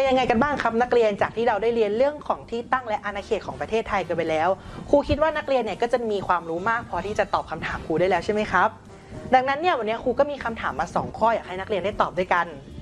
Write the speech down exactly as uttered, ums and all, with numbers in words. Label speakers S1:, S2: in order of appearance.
S1: เป็นยังไงกันบ้างครับนักเรียนจากที่เราได้เรียนเรื่องของที่ตั้งและอาณาเขตของประเทศไทยกันไปแล้วครูคิดว่านักเรียนเนี่ยก็จะมีความรู้มากพอที่จะตอบคำถามครูได้แล้วใช่ไหมครับดังนั้นเนี่ยวันนี้ครูก็มีคำถามมาสองข้ออยากให้นักเรียนได้ตอบด้วยกัน